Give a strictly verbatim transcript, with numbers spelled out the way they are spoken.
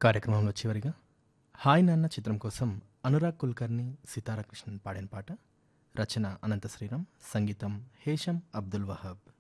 కార్యక్రమంలో చివరిగా 'హాయ్ నాన్న' చిత్రం కోసం అనురాగ్ కుల్కర్ని, సితారా కృష్ణన్ పాడిన పాట. రచన అనంత శ్రీరామ్, సంగీతం హేషం అబ్దుల్ వహాబ్.